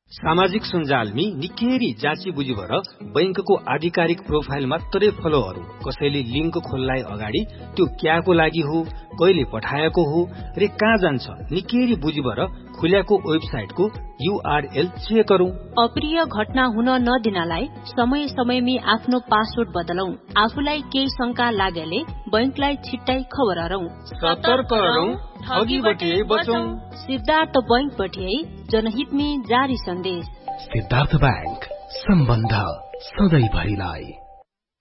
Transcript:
सामाजिक सञ्जालमी निकै जाँची बुझी भएर बैंकको आधिकारिक प्रोफाइल मात्रै फलो गरौं। कसैले लिंक खोल्लाई अगाडि त्यो क्याको लागि हो, कहिले पठाएको हो रे कहाँ जान्छ निकै बुझी भएर खुल्याको वेबसाइटको URL चेक गरौं। अप्रिय घटना हुन नदिनलाई समय समयमी आफ्नो पासवर्ड बदलौं। आफूलाई केही शंका लागेले बैंकलाई छिट्टै खबर गरौं। सतर्क रहौं, ठगीबटे बचौं। सिद्धार्थ बैंक बटिए जनहितमी जारी सन्देश। सिद्धार्थ बैंक, सम्बन्ध सधैँ भरिलाई।